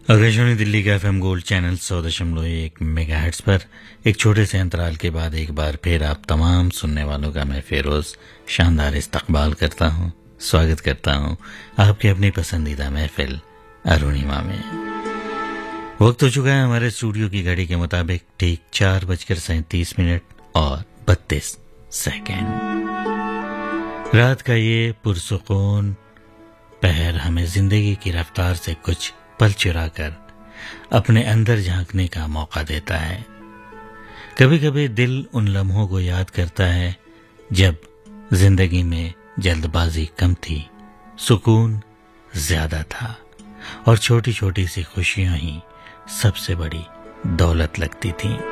आकाशवाणी दिल्ली का FM gold channel 100.1 megahertz पर एक छोटे से अंतराल के बाद एक बार फिर आप तमाम सुनने वालों का मैं फेरोज शानदार इस्तकबाल करता हूँ, स्वागत करता हूँ आपके अपनी पसंदीदा महफिल अरुणिमा में। वक्त हो चुका है हमारे स्टूडियो की घड़ी के मुताबिक ठीक 4:37 और 32 सेकेंड। रात का ये पुरसुकून पहर हमें जिंदगी की रफ्तार से कुछ पल चुरा कर अपने अंदर झांकने का मौका देता है। कभी कभी दिल उन लम्हों को याद करता है जब जिंदगी में जल्दबाजी कम थी, सुकून ज्यादा था और छोटी छोटी सी खुशियां ही सबसे बड़ी दौलत लगती थी।